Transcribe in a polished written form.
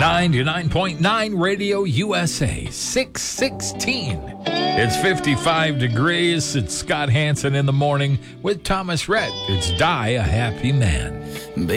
99.9 Radio USA, 616. It's 55 degrees. It's Scott Hansen in the morning with Thomas Rhett. It's Die a Happy Man.